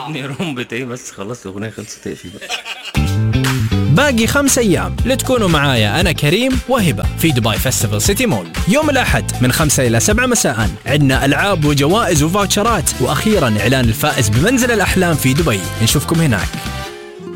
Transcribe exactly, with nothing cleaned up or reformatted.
ابني رمبة ايه بس، خلاص الاغنيه خلصت اقفل بقى. باقي خمس أيام لتكونوا معايا أنا كريم وهبة في دبي فيستيفال سيتي مول يوم الأحد من خمسة إلى سبعة مساء. عندنا ألعاب وجوائز وفاوتشرات، وأخيرا إعلان الفائز بمنزل الأحلام في دبي. نشوفكم هناك.